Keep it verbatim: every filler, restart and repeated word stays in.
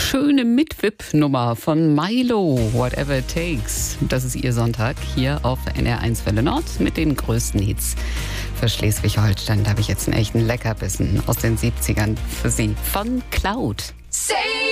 schöne Mit-Wip-Nummer von Milo, Whatever It Takes. Das ist Ihr Sonntag hier auf N R eins Welle Nord mit den größten Hits für Schleswig-Holstein. Da habe ich jetzt einen echten Leckerbissen aus den siebzigern für Sie von Cloud.